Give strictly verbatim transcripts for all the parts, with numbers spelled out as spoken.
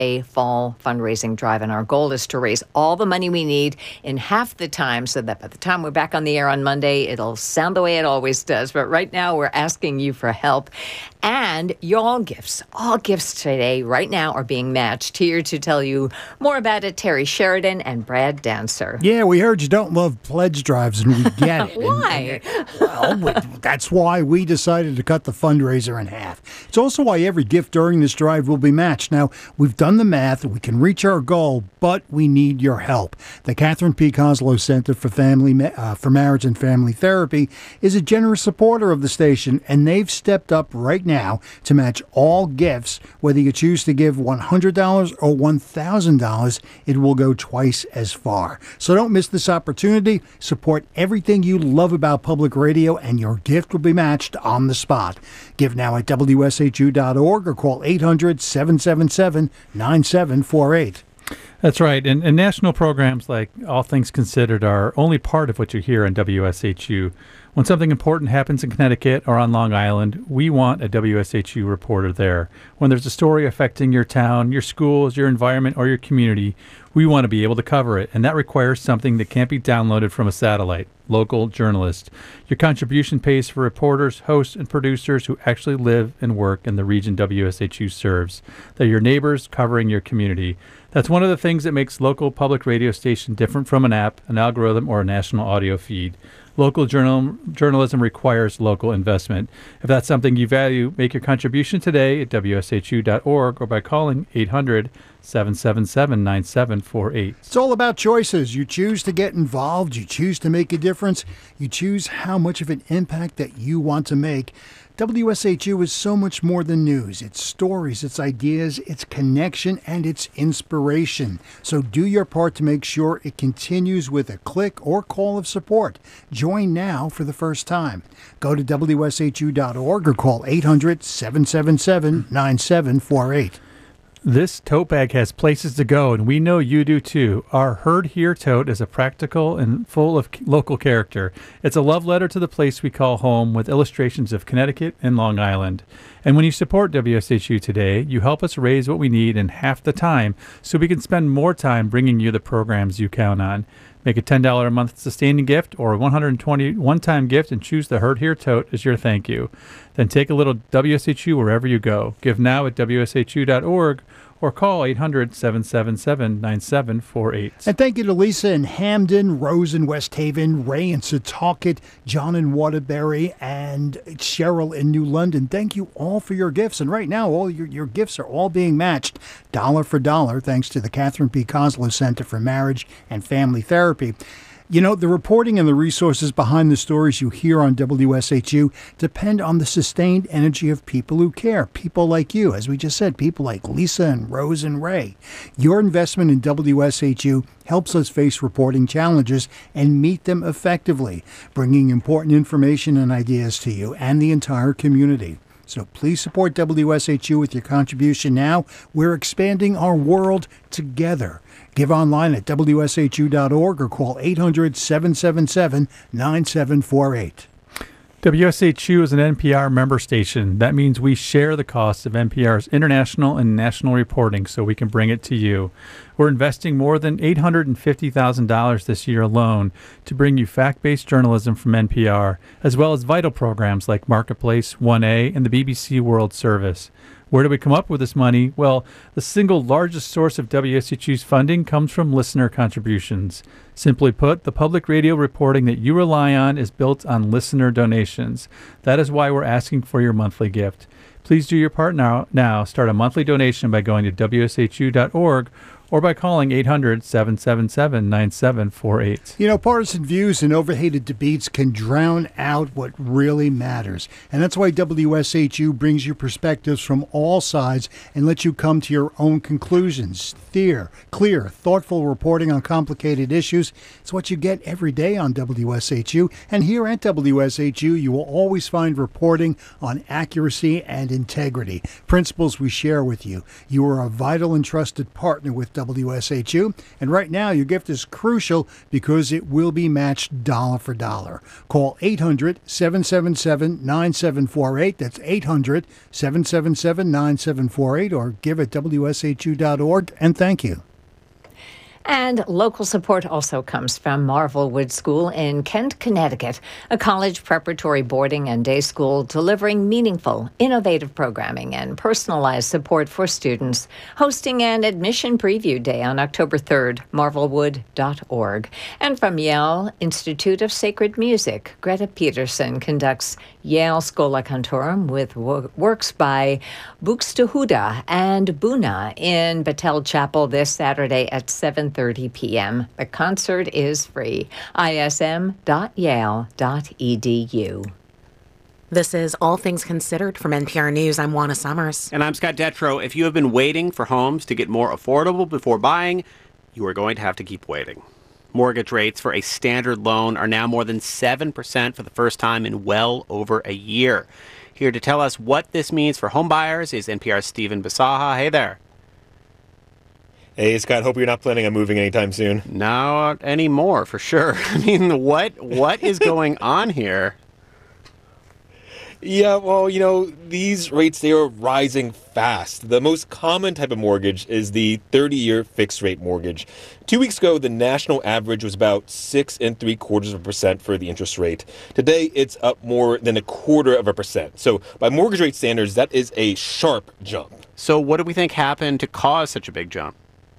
a fall fundraising drive, and our goal is to raise all the money we need in half the time so that by the time we're back on the air on Monday, it'll sound the way it always does. But right now, we're asking you for help. And your gifts, all gifts today, right now, are being matched. Here to tell you more about it, Terry Sheridan and Brad Dancer. Yeah, we heard you don't love pledge drives, and we get it. Why? And, and, well, that's why we decided to cut the fundraiser in half. It's also why every gift during this drive will be matched. Now, we've done the math. We can reach our goal, but we need your help. The Catherine P. Koslow Center for Family uh, for Marriage and Family Therapy is a generous supporter of the station, and they've stepped up right now now to match all gifts. Whether you choose to give one hundred dollars or one thousand dollars, it will go twice as far. So don't miss this opportunity. Support everything you love about public radio, and your gift will be matched on the spot. Give now at W S H U dot org or call eight hundred, seven seven seven, nine seven four eight. That's right. And, and national programs like All Things Considered are only part of what you hear on W S H U. When something important happens in Connecticut or on Long Island, we want a W S H U reporter there. When there's a story affecting your town, your schools, your environment, or your community, we want to be able to cover it. And that requires something that can't be downloaded from a satellite: local journalists. Your contribution pays for reporters, hosts, and producers who actually live and work in the region W S H U serves. They're your neighbors covering your community. That's one of the things that makes local public radio station different from an app, an algorithm, or a national audio feed. Local journal, journalism requires local investment. If that's something you value, make your contribution today at W S H U dot org or by calling eight hundred, seven seven seven, nine seven four eight. It's all about choices. You choose to get involved. You choose to make a difference. You choose how much of an impact that you want to make. W S H U is so much more than news. It's stories, it's ideas, it's connection, and it's inspiration. So do your part to make sure it continues with a click or call of support. Join now for the first time. Go to W S H U dot org or call eight hundred, seven seven seven, nine seven four eight. This tote bag has places to go, and we know you do too. Our Heard Here tote is a practical and full of local character. It's a love letter to the place we call home with illustrations of Connecticut and Long Island. And when you support W S H U today, you help us raise what we need in half the time so we can spend more time bringing you the programs you count on. Make a ten dollars a month sustaining gift or a one hundred twenty dollars one-time gift and choose the Heard Here tote as your thank you. Then take a little W S H U wherever you go. Give now at W S H U dot org or call eight hundred, seven seven seven, nine seven four eight. And thank you to Lisa in Hamden, Rose in West Haven, Ray in Setauket, John in Waterbury, and Cheryl in New London. Thank you all for your gifts. And right now, all your, your gifts are all being matched dollar for dollar thanks to the Catherine P. Koslow Center for Marriage and Family Therapy. You know, the reporting and the resources behind the stories you hear on W S H U depend on the sustained energy of people who care. People like you, as we just said, people like Lisa and Rose and Ray. Your investment in W S H U helps us face reporting challenges and meet them effectively, bringing important information and ideas to you and the entire community. So please support W S H U with your contribution now. We're expanding our world together. Give online at W S H U dot org or call eight hundred, seven seven seven, nine seven four eight. W S H U is an N P R member station. That means we share the costs of N P R's international and national reporting so we can bring it to you. We're investing more than eight hundred fifty thousand dollars this year alone to bring you fact-based journalism from N P R, as well as vital programs like Marketplace, one A, and the B B C World Service. Where do we come up with this money? Well, the single largest source of W S H U's funding comes from listener contributions. Simply put, the public radio reporting that you rely on is built on listener donations. That is why we're asking for your monthly gift. Please do your part now. Now, start a monthly donation by going to W S H U dot org or by calling eight hundred, seven seven seven, nine seven four eight. You know, partisan views and overhated debates can drown out what really matters. And that's why W S H U brings you perspectives from all sides and lets you come to your own conclusions. Clear, clear, thoughtful reporting on complicated issues. It's what you get every day on W S H U. And here at W S H U, you will always find reporting on accuracy and integrity, principles we share with you. You are a vital and trusted partner with W S H U. And right now, your gift is crucial because it will be matched dollar for dollar. Call eight hundred, seven seven seven, nine seven four eight. That's eight hundred, seven seven seven, nine seven four eight, or give at W S H U dot org. And thank you. And local support also comes from Marvelwood School in Kent, Connecticut, a college preparatory boarding and day school delivering meaningful, innovative programming and personalized support for students, hosting an admission preview day on October third, marvelwood dot org. And from Yale Institute of Sacred Music, Greta Peterson conducts Yale Schola Cantorum with wo- works by Buxtehude and Buna in Battelle Chapel this Saturday at seven thirty p.m. The concert is free. I S M dot yale dot e d u. This is All Things Considered from N P R News. I'm Juana Summers. And I'm Scott Detrow. If you have been waiting for homes to get more affordable before buying, you are going to have to keep waiting. Mortgage rates for a standard loan are now more than seven percent for the first time in well over a year. Here to tell us what this means for home buyers is N P R's Stephen Bisaha. Hey there. Hey, Scott, hope you're not planning on moving anytime soon. Not anymore, for sure. I mean, what what is going on here? Yeah, well, you know, these rates, they are rising fast. The most common type of mortgage is the thirty-year fixed-rate mortgage. Two weeks ago, the national average was about six and three quarters of a percent for the interest rate. Today, it's up more than a quarter of a percent. So by mortgage rate standards, that is a sharp jump. So what do we think happened to cause such a big jump?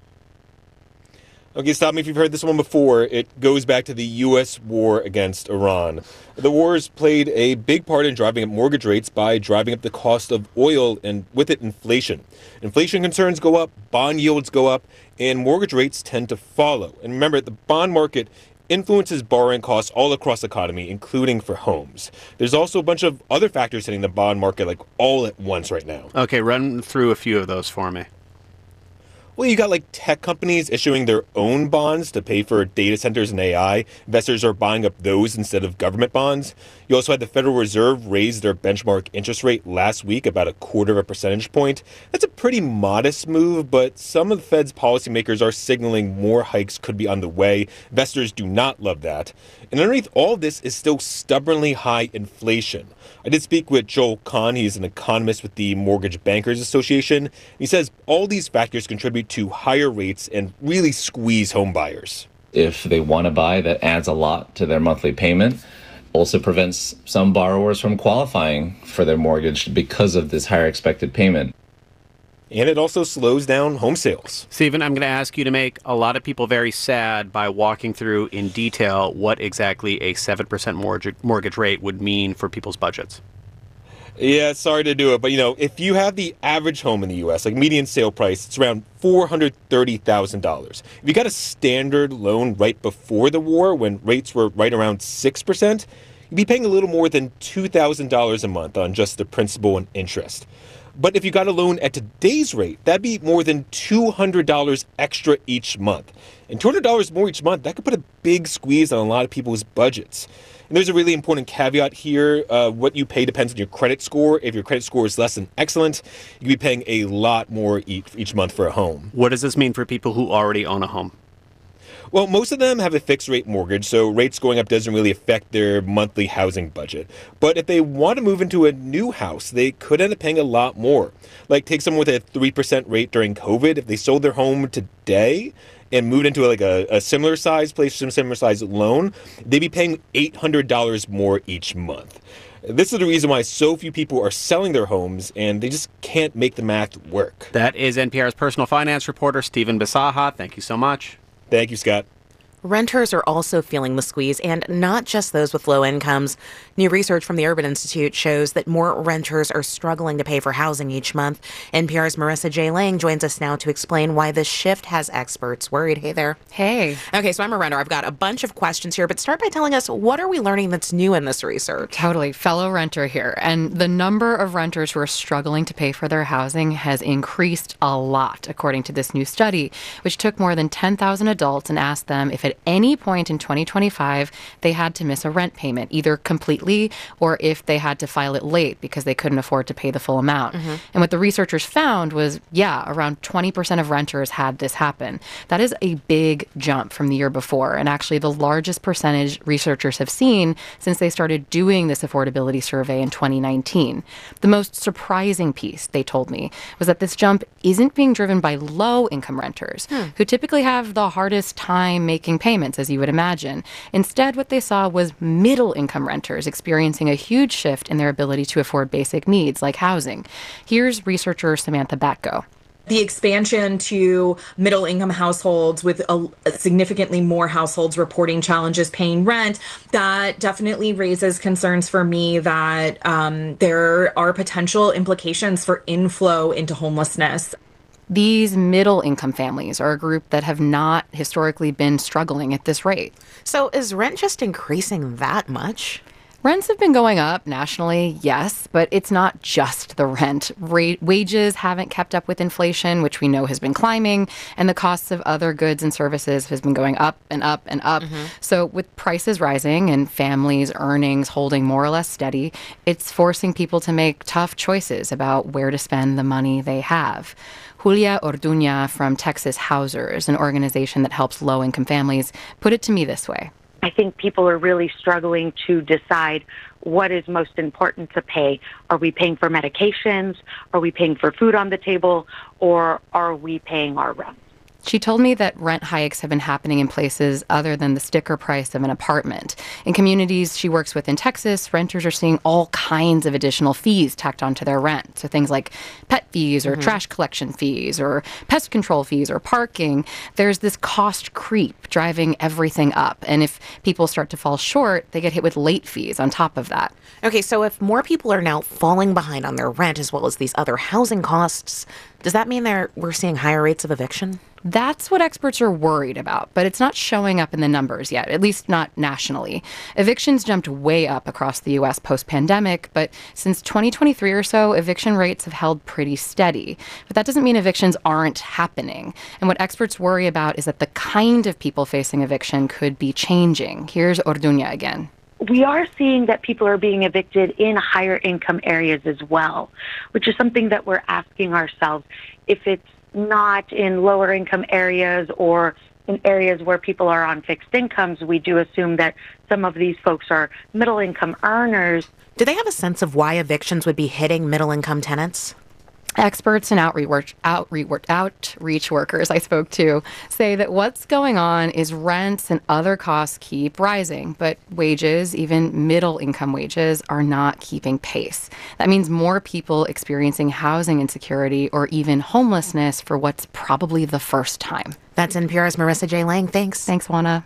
Okay, stop me if you've heard this one before. It goes back to the U S war against Iran. The wars played a big part in driving up mortgage rates by driving up the cost of oil and with it inflation. Inflation concerns go up, bond yields go up, and mortgage rates tend to follow. And remember, the bond market influences borrowing costs all across the economy, including for homes. There's also a bunch of other factors hitting the bond market like all at once right now. Okay, run through a few of those for me. Well, you got like tech companies issuing their own bonds to pay for data centers and A I. Investors are buying up those instead of government bonds. You also had the Federal Reserve raise their benchmark interest rate last week about a quarter of a percentage point. That's a pretty modest move, but some of the Fed's policymakers are signaling more hikes could be on the way. Investors do not love that. And underneath all of this is still stubbornly high inflation. I did speak with Joel Kahn. He's an economist with the Mortgage Bankers Association. He says all these factors contribute to higher rates and really squeeze home buyers. If they want to buy, that adds a lot to their monthly payment. Also prevents some borrowers from qualifying for their mortgage because of this higher expected payment. And it also slows down home sales. Stephen, I'm going to ask you to make a lot of people very sad by walking through in detail what exactly a seven percent mortgage, mortgage rate would mean for people's budgets. Yeah, sorry to do it, but you know, if you have the average home in the U S, like median sale price, it's around four hundred thirty thousand dollars. If you got a standard loan right before the war, when rates were right around six percent, you'd be paying a little more than two thousand dollars a month on just the principal and interest. But if you got a loan at today's rate, that'd be more than two hundred dollars extra each month. And two hundred dollars more each month, that could put a big squeeze on a lot of people's budgets. And there's a really important caveat here. Uh, what you pay depends on your credit score. If your credit score is less than excellent, you could be paying a lot more each, each month for a home. What does this mean for people who already own a home? Well, most of them have a fixed rate mortgage, so rates going up doesn't really affect their monthly housing budget. But if they want to move into a new house, they could end up paying a lot more. Like take someone with a three percent rate during COVID. If they sold their home today and moved into like a, a similar size place, some similar size loan, they'd be paying eight hundred dollars more each month. This is the reason why so few people are selling their homes, and they just can't make the math work. That is N P R's personal finance reporter, Stephen Bisaha. Thank you so much. Thank you, Scott. Renters are also feeling the squeeze, and not just those with low incomes. New research from the Urban Institute shows that more renters are struggling to pay for housing each month. N P R's Marissa J. Lang joins us now to explain why this shift has experts worried. Hey there. Hey. Okay, so I'm a renter. I've got a bunch of questions here, but start by telling us, what are we learning that's new in this research? Totally. Fellow renter here. And the number of renters who are struggling to pay for their housing has increased a lot, according to this new study, which took more than ten thousand adults and asked them if it at any point in twenty twenty-five, they had to miss a rent payment, either completely or if they had to file it late because they couldn't afford to pay the full amount. Mm-hmm. And what the researchers found was, yeah, around twenty percent of renters had this happen. That is a big jump from the year before, and actually the largest percentage researchers have seen since they started doing this affordability survey in twenty nineteen. The most surprising piece, they told me, was that this jump isn't being driven by low-income renters, hmm. who typically have the hardest time making payments, as you would imagine. Instead, what they saw was middle-income renters experiencing a huge shift in their ability to afford basic needs like housing. Here's researcher Samantha Batko. The expansion to middle-income households with a, significantly more households reporting challenges paying rent, that definitely raises concerns for me that um, there are potential implications for inflow into homelessness. These middle-income families are a group that have not historically been struggling at this rate. So is rent just increasing that much? Rents have been going up nationally, yes, but it's not just the rent. Ra- wages haven't kept up with inflation, which we know has been climbing, and the costs of other goods and services has been going up and up and up. Mm-hmm. So with prices rising and families' earnings holding more or less steady, it's forcing people to make tough choices about where to spend the money they have. Julia Orduña from Texas Housers, an organization that helps low-income families, put it to me this way. I think people are really struggling to decide what is most important to pay. Are we paying for medications? Are we paying for food on the table? Or are we paying our rent? She told me that rent hikes have been happening in places other than the sticker price of an apartment. In communities she works with in Texas, renters are seeing all kinds of additional fees tacked onto their rent. So things like pet fees or mm-hmm. trash collection fees or pest control fees or parking. There's this cost creep driving everything up. And if people start to fall short, they get hit with late fees on top of that. Okay, so if more people are now falling behind on their rent as well as these other housing costs, does that mean they're, we're seeing higher rates of eviction? That's what experts are worried about, but it's not showing up in the numbers yet, at least not nationally. Evictions jumped way up across the U S post-pandemic, but since twenty twenty-three or so, eviction rates have held pretty steady. But that doesn't mean evictions aren't happening. And what experts worry about is that the kind of people facing eviction could be changing. Here's Orduña again. We are seeing that people are being evicted in higher income areas as well, which is something that we're asking ourselves. If it's not in lower income areas or in areas where people are on fixed incomes, we do assume that some of these folks are middle income earners. Do they have a sense of why evictions would be hitting middle income tenants? Experts and outreach, outreach, outreach workers I spoke to say that what's going on is rents and other costs keep rising, but wages, even middle-income wages, are not keeping pace. That means more people experiencing housing insecurity or even homelessness for what's probably the first time. That's N P R's Marissa J. Lang. Thanks. Thanks, Juana.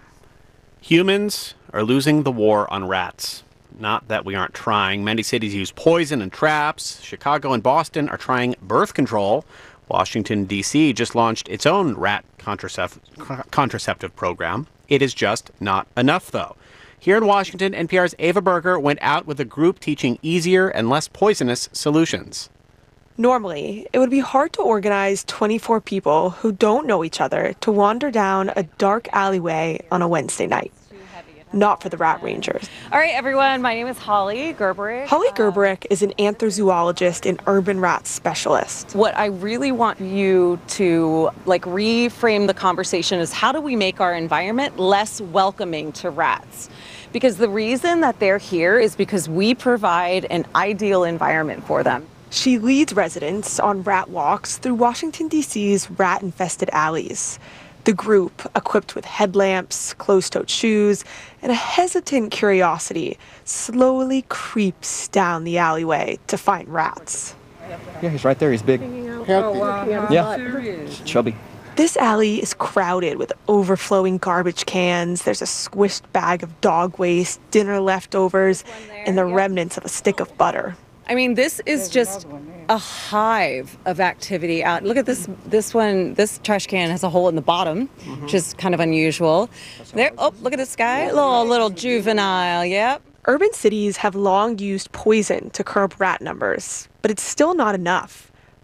Humans are losing the war on rats. Not that we aren't trying. Many cities use poison and traps. Chicago and Boston are trying birth control. Washington, D C just launched its own rat contracept- contraceptive program. It is just not enough, though. Here in Washington, N P R's Ava Berger went out with a group teaching easier and less poisonous solutions. Normally, it would be hard to organize twenty-four people who don't know each other to wander down a dark alleyway on a Wednesday night. Not for the Rat Rangers. All right, everyone, my name is Holly Gerberick. Holly Gerberick is an antherzoologist and urban rat specialist. What I really want you to like reframe the conversation is how do we make our environment less welcoming to rats? Because the reason that they're here is because we provide an ideal environment for them. She leads residents on rat walks through Washington, D C's rat-infested alleys. The group, equipped with headlamps, closed-toed shoes, and a hesitant curiosity, slowly creeps down the alleyway to find rats. Yeah, he's right there. He's big. Oh, wow. Yeah, chubby. This alley is crowded with overflowing garbage cans. There's a squished bag of dog waste, dinner leftovers, and the remnants of a stick of butter. I mean, this is just a hive of activity out. Look at this this one. This trash can has a hole in the bottom, mm-hmm. which is kind of unusual. There. Oh, look at this guy. Little, little juvenile. Yep. Urban cities have long used poison to curb rat numbers, but it's still not enough.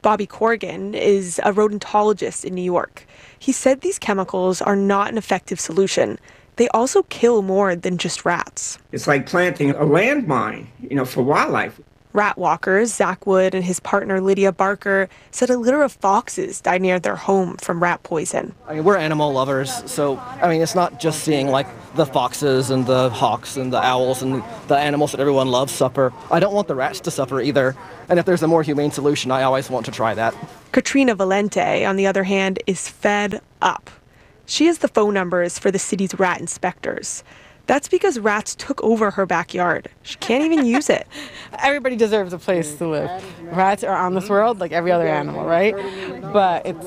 Bobby Corrigan is a rodentologist in New York. He said these chemicals are not an effective solution. They also kill more than just rats. It's like planting a landmine, you know, for wildlife. Rat walkers, Zach Wood and his partner Lydia Barker, said a litter of foxes died near their home from rat poison. I mean, we're animal lovers, so, I mean, it's not just seeing, like, the foxes and the hawks and the owls and the animals that everyone loves suffer. I don't want the rats to suffer either, and if there's a more humane solution, I always want to try that. Katrina Valente, on the other hand, is fed up. She has the phone numbers for the city's rat inspectors. That's because rats took over her backyard. She can't even use it. Everybody deserves a place to live. Rats are on this world like every other animal, right? But it's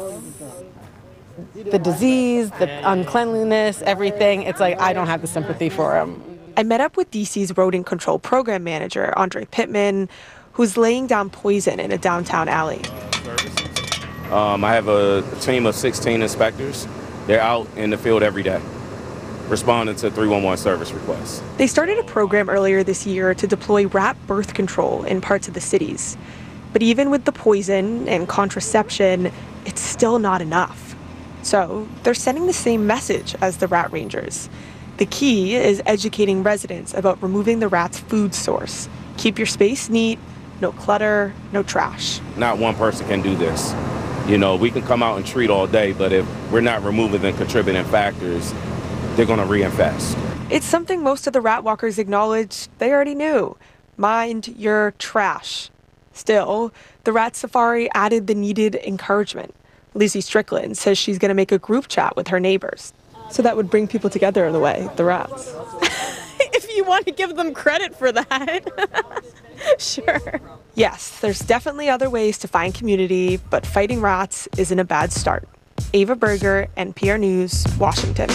the disease, the uncleanliness, everything. It's like I don't have the sympathy for them. I met up with D C's rodent control program manager, Andre Pittman, who's laying down poison in a downtown alley. Um, I have a team of sixteen inspectors. They're out in the field every day, responding to three one one service requests. They started a program earlier this year to deploy rat birth control in parts of the cities. But even with the poison and contraception, it's still not enough. So they're sending the same message as the rat rangers. The key is educating residents about removing the rat's food source. Keep your space neat, no clutter, no trash. Not one person can do this. You know, we can come out and treat all day, but if we're not removing the contributing factors, they're going to reinfest. It's something most of the rat walkers acknowledge they already knew. Mind your trash. Still, the rat safari added the needed encouragement. Lizzie Strickland says she's going to make a group chat with her neighbors. So that would bring people together in a way, the rats. If you want to give them credit for that. Sure. Yes, there's definitely other ways to find community, but fighting rats isn't a bad start. Ava Berger, N P R News, Washington.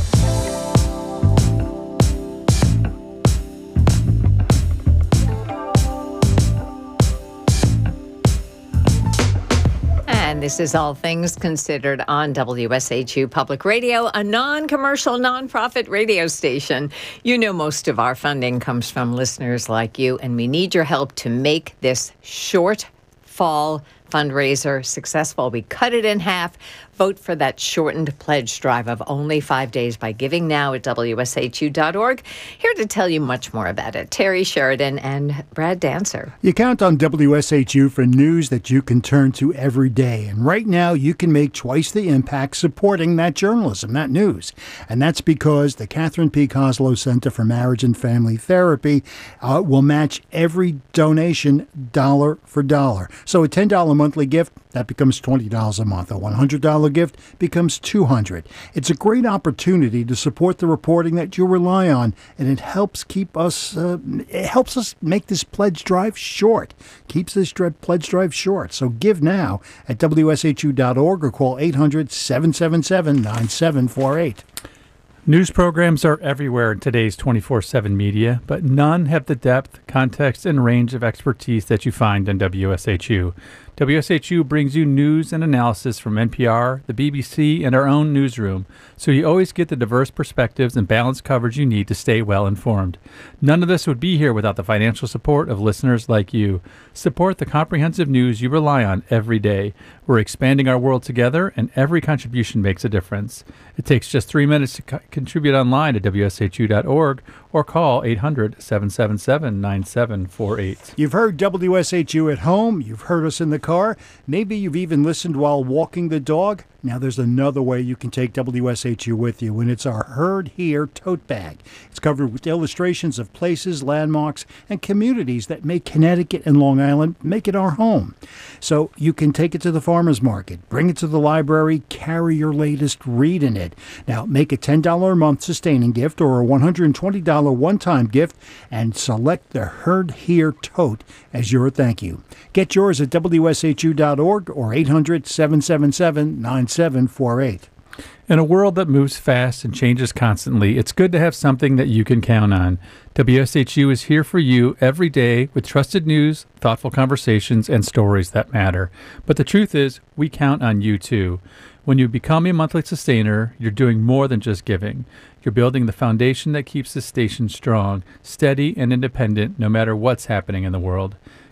And this is All Things Considered on W S H U Public Radio, a non-commercial, nonprofit radio station. You know most of our funding comes from listeners like you, and we need your help to make this short fall fundraiser successful. We cut it in half. Vote for that shortened pledge drive of only five days by giving now at W S H U dot org. Here to tell you much more about it, Terry Sheridan and Brad Dancer. You count on W S H U for news that you can turn to every day. And right now, you can make twice the impact supporting that journalism, that news. And that's because the Catherine P. Koslow Center for Marriage and Family Therapy uh, will match every donation dollar for dollar. So a ten dollars monthly gift, that becomes twenty dollars a month. A one hundred dollars gift becomes two hundred dollars. It's a great opportunity to support the reporting that you rely on, and it helps keep us, uh, it helps us make this pledge drive short. Keeps this pledge drive short. So give now at W S H U dot org or call eight hundred, seven seven seven, nine seven four eight. News programs are everywhere in today's twenty-four seven media, but none have the depth, context, and range of expertise that you find in W S H U. W S H U brings you news and analysis from N P R, the B B C, and our own newsroom, so you always get the diverse perspectives and balanced coverage you need to stay well informed. None of this would be here without the financial support of listeners like you. Support the comprehensive news you rely on every day. We're expanding our world together, and every contribution makes a difference. It takes just three minutes to co- contribute online at W S H U dot org or call eight hundred, seven seven seven, nine seven four eight. You've heard W S H U at home. You've heard us in the car. Maybe you've even listened while walking the dog. Now there's another way you can take W S H U with you, and it's our Heard Here tote bag. It's covered with illustrations of places, landmarks, and communities that make Connecticut and Long Island make it our home. So you can take it to the farmer's market, bring it to the library, carry your latest read in it. Now make a ten dollars a month sustaining gift or a one hundred twenty dollars one-time gift and select the Heard Here tote as your thank you. Get yours at W S H U dot org or eight hundred, seven seven seven, nine seven four eight. In a world that moves fast and changes constantly, it's good to have something that you can count on. W S H U is here for you every day with trusted news, thoughtful conversations, and stories that matter. But the truth is, we count on you too. When you become a monthly sustainer, you're doing more than just giving. You're building the foundation that keeps this station strong, steady, and independent no matter what's happening in the world.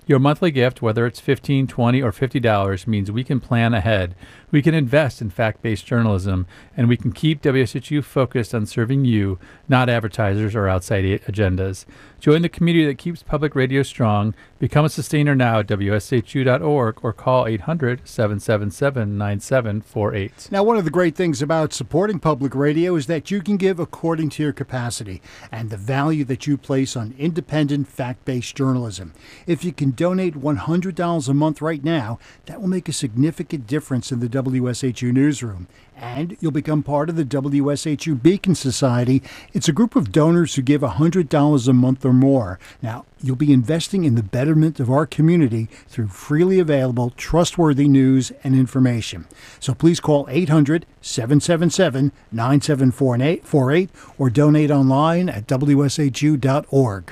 Your monthly gift, whether it's fifteen dollars, twenty dollars, or fifty dollars, means we can plan ahead. We can invest in fact-based journalism, and we can keep W S H U focused on serving you, not advertisers or outside agendas. Join the community that keeps public radio strong. Become a sustainer now at W S H U dot org or call eight hundred, seven seven seven, nine seven four eight. Now, one of the great things about supporting public radio is that you can give according to your capacity and the value that you place on independent, fact-based journalism. If you can donate one hundred dollars a month right now, that will make a significant difference in the W S H U newsroom. And you'll become part of the W S H U Beacon Society. It's a group of donors who give one hundred dollars a month or more. Now, you'll be investing in the betterment of our community through freely available, trustworthy news and information. So please call eight hundred, seven seven seven, nine seven four eight or donate online at W S H U dot org.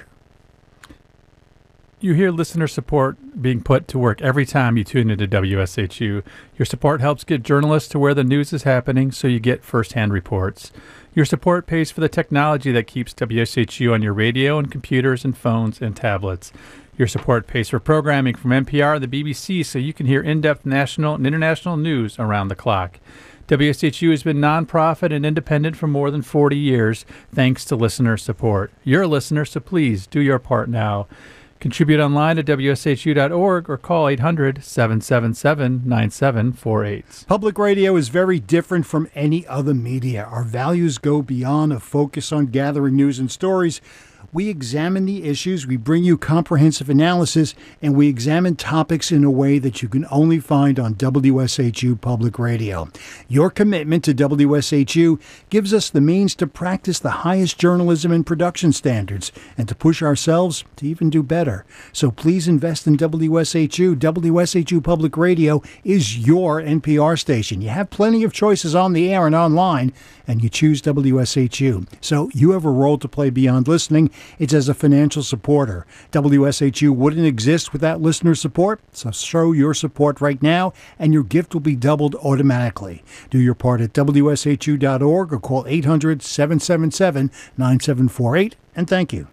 You hear listener support being put to work every time you tune into W S H U. Your support helps get journalists to where the news is happening, so you get firsthand reports. Your support pays for the technology that keeps W S H U on your radio and computers and phones and tablets. Your support pays for programming from N P R and the B B C, so you can hear in-depth national and international news around the clock. W S H U has been nonprofit and independent for more than forty years, thanks to listener support. You're a listener, so please do your part now. Contribute online at W S H U dot org or call eight hundred, seven seven seven, nine seven four eight. Public radio is very different from any other media. Our values go beyond a focus on gathering news and stories. We examine the issues, we bring you comprehensive analysis, and we examine topics in a way that you can only find on W S H U Public Radio. Your commitment to W S H U gives us the means to practice the highest journalism and production standards and to push ourselves to even do better. So please invest in W S H U. W S H U Public Radio is your N P R station. You have plenty of choices on the air and online, and you choose W S H U. So you have a role to play beyond listening. It's as a financial supporter. W S H U wouldn't exist without listener support, so show your support right now, and your gift will be doubled automatically. Do your part at W S H U dot org or call eight hundred, seven seven seven, nine seven four eight, and thank you.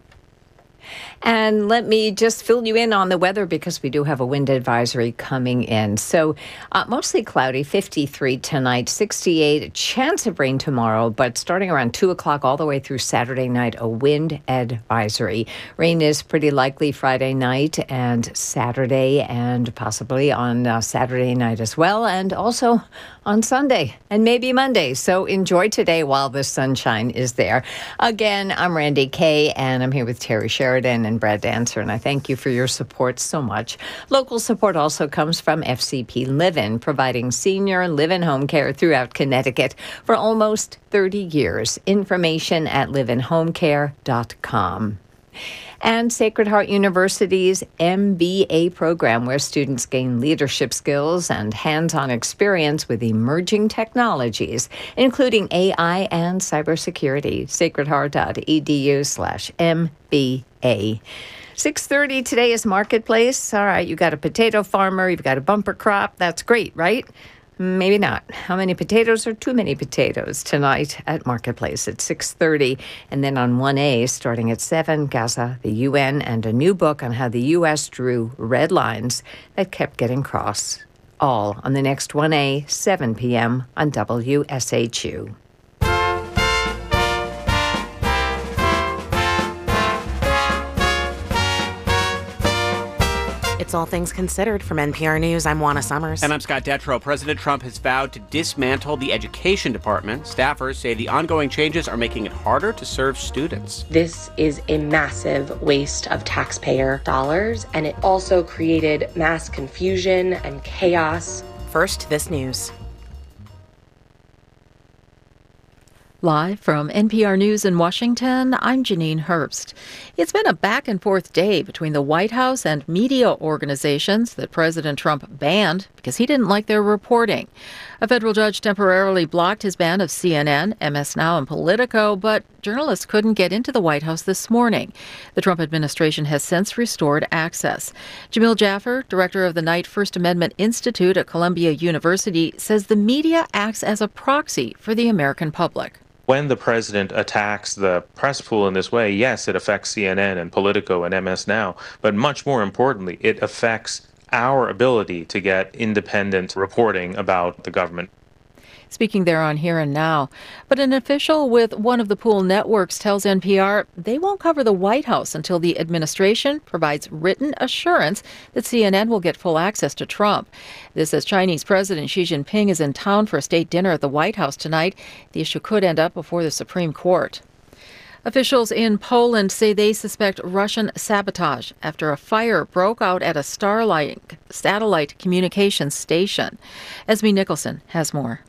And let me just fill you in on the weather because we do have a wind advisory coming in. So uh, mostly cloudy, fifty-three tonight, sixty-eight, a chance of rain tomorrow, but starting around two o'clock all the way through Saturday night, a wind advisory. Rain is pretty likely Friday night and Saturday and possibly on uh, Saturday night as well, and also on Sunday and maybe Monday. So enjoy today while the sunshine is there. Again, I'm Randy Kay, and I'm here with Terry Sheridan and Brad Dancer, and I thank you for your support so much. Local support also comes from F C P Live-In, providing senior live-in home care throughout Connecticut for almost thirty years. Information at live in home care dot com. And Sacred Heart University's M B A program, where students gain leadership skills and hands-on experience with emerging technologies, including A I and cybersecurity. sacred heart dot e d u slash M B A. six thirty today is Marketplace. All right, you got a potato farmer, you've got a bumper crop. That's great, right? Maybe not. How many potatoes are too many potatoes tonight at Marketplace at six thirty? And then on one A, starting at seven, Gaza, the U N, and a new book on how the U S drew red lines that kept getting crossed. All on the next one A, seven p.m. on W S H U. It's All Things Considered from N P R News. I'm Juana Summers. And I'm Scott Detrow. President Trump has vowed to dismantle the education department. Staffers say the ongoing changes are making it harder to serve students. This is a massive waste of taxpayer dollars, and it also created mass confusion and chaos. First, this news. Live from N P R News in Washington, I'm Janine Herbst. It's been a back-and-forth day between the White House and media organizations that President Trump banned because he didn't like their reporting. A federal judge temporarily blocked his ban of C N N, M S Now, and Politico, but journalists couldn't get into the White House this morning. The Trump administration has since restored access. Jamil Jaffer, director of the Knight First Amendment Institute at Columbia University, says the media acts as a proxy for the American public. When the president attacks the press pool in this way, yes, it affects C N N and Politico and M S Now, but much more importantly, it affects our ability to get independent reporting about the government. Speaking there on Here and Now. But an official with one of the pool networks tells N P R they won't cover the White House until the administration provides written assurance that C N N will get full access to Trump. This as Chinese President Xi Jinping is in town for a state dinner at the White House tonight. The issue could end up before the Supreme Court. Officials in Poland say they suspect Russian sabotage after a fire broke out at a Starlink satellite communications station. Esme Nicholson has more.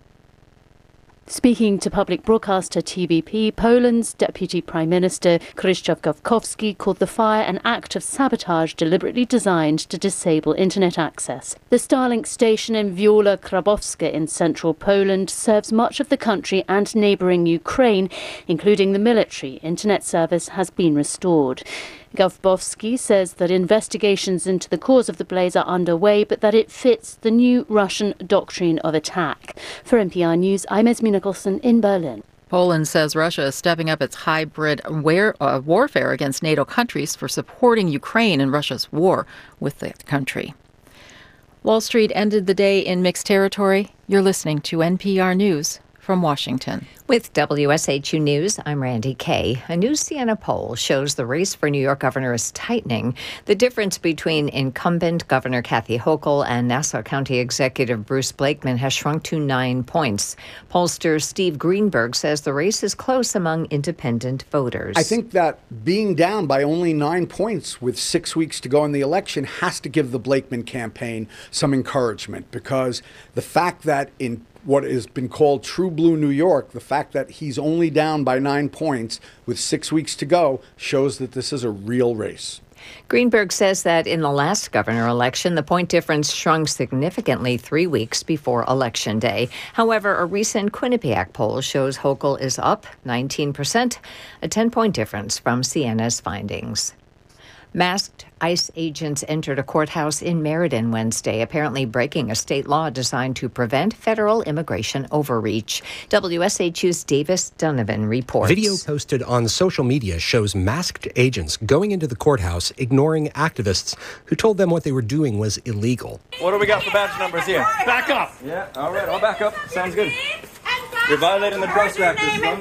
Speaking to public broadcaster T V P, Poland's Deputy Prime Minister Krzysztof Gawkowski called the fire an act of sabotage deliberately designed to disable internet access. The Starlink station in Wiola Krabowska in central Poland serves much of the country and neighbouring Ukraine, including the military. Internet service has been restored. Gawkowski says that investigations into the cause of the blaze are underway, but that it fits the new Russian doctrine of attack. For N P R News, I'm Esme Nicholson in Berlin. Poland says Russia is stepping up its hybrid war, uh, warfare against NATO countries for supporting Ukraine in Russia's war with the country. Wall Street ended the day in mixed territory. You're listening to N P R News from Washington. With W S H U News, I'm Randy Kay. A new Siena poll shows the race for New York governor is tightening. The difference between incumbent Governor Kathy Hochul and Nassau County Executive Bruce Blakeman has shrunk to nine points. Pollster Steve Greenberg says the race is close among independent voters. I think that being down by only nine points with six weeks to go in the election has to give the Blakeman campaign some encouragement, because the fact that in what has been called true blue New York, the fact that he's only down by nine points with six weeks to go shows that this is a real race. Greenberg says that in the last governor election, the point difference shrunk significantly three weeks before Election Day. However, a recent Quinnipiac poll shows Hochul is up nineteen percent, a ten-point difference from Siena's findings. Masked ICE agents entered a courthouse in Meriden Wednesday, apparently breaking a state law designed to prevent federal immigration overreach. W S H U's Davis Donovan reports. Video posted on social media shows masked agents going into the courthouse, ignoring activists who told them what they were doing was illegal. What do we got for badge numbers here? Back up. Yeah, all right, I'll back up. Sounds good. You're violating the Trust Act.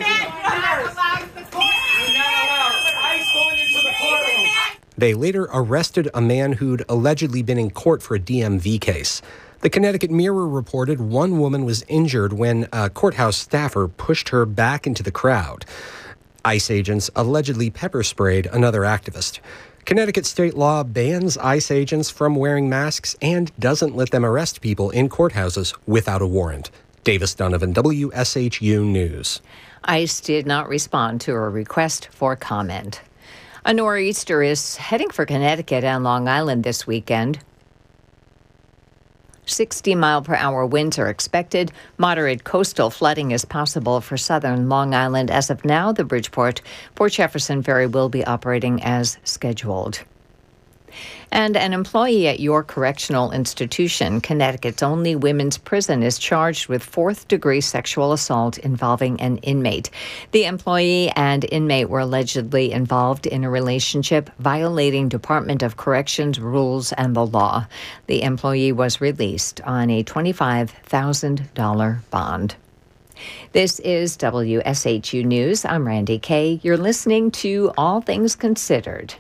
They later arrested a man who'd allegedly been in court for a D M V case. The Connecticut Mirror reported one woman was injured when a courthouse staffer pushed her back into the crowd. ICE agents allegedly pepper sprayed another activist. Connecticut state law bans ICE agents from wearing masks and doesn't let them arrest people in courthouses without a warrant. Davis Donovan, W S H U News. ICE did not respond to a request for comment. A nor'easter is heading for Connecticut and Long Island this weekend. sixty mile per hour winds are expected. Moderate coastal flooding is possible for southern Long Island. As of now, the Bridgeport Port Jefferson ferry will be operating as scheduled. And an employee at York Correctional Institution, Connecticut's only women's prison, is charged with fourth-degree sexual assault involving an inmate. The employee and inmate were allegedly involved in a relationship violating Department of Corrections rules and the law. The employee was released on a twenty-five thousand dollars bond. This is W S H U News. I'm Randy Kay. You're listening to All Things Considered.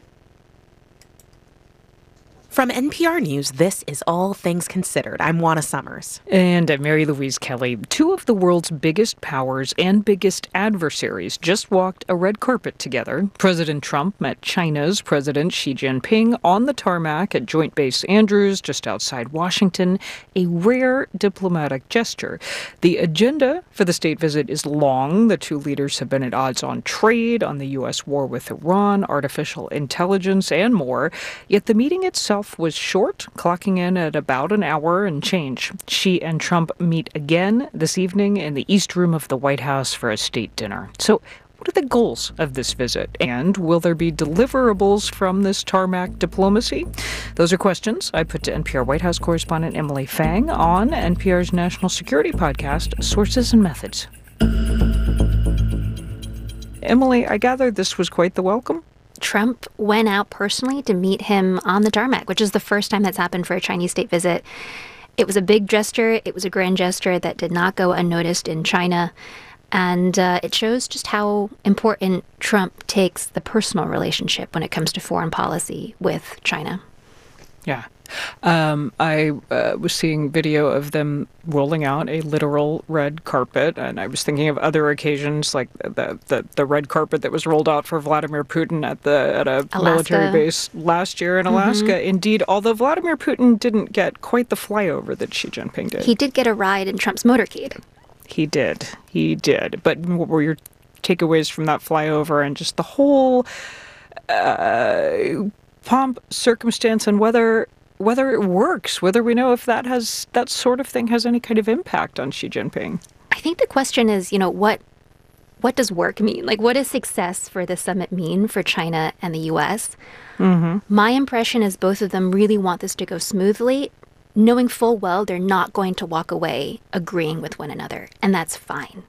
From N P R News, this is All Things Considered. I'm Juana Summers. And I'm Mary Louise Kelly. Two of the world's biggest powers and biggest adversaries just walked a red carpet together. President Trump met China's President Xi Jinping on the tarmac at Joint Base Andrews, just outside Washington, a rare diplomatic gesture. The agenda for the state visit is long. The two leaders have been at odds on trade, on the U S war with Iran, artificial intelligence, and more. Yet the meeting itself was short, clocking in at about an hour and change. Xi and Trump meet again this evening in the East Room of the White House for a state dinner. So what are the goals of this visit? And will there be deliverables from this tarmac diplomacy? Those are questions I put to N P R White House correspondent Emily Fang on N P R's national security podcast, Sources and Methods. Emily, I gather this was quite the welcome? Trump went out personally to meet him on the tarmac, which is the first time that's happened for a Chinese state visit. It was a big gesture. It was a grand gesture that did not go unnoticed in China. And uh, it shows just how important Trump takes the personal relationship when it comes to foreign policy with China. Yeah. Um, I uh, was seeing video of them rolling out a literal red carpet, and I was thinking of other occasions like the the, the red carpet that was rolled out for Vladimir Putin at the at a Alaska. military base last year in Alaska. Mm-hmm. Indeed, although Vladimir Putin didn't get quite the flyover that Xi Jinping did. He did get a ride in Trump's motorcade. He did. He did. But what were your takeaways from that flyover and just the whole uh, pomp, circumstance, and whether whether it works, whether we know if that has that sort of thing has any kind of impact on Xi Jinping? I think the question is, you know, what what does work mean? Like, what does success for the summit mean for China and the U S? Mm-hmm. My impression is both of them really want this to go smoothly, knowing full well they're not going to walk away agreeing with one another, and that's fine.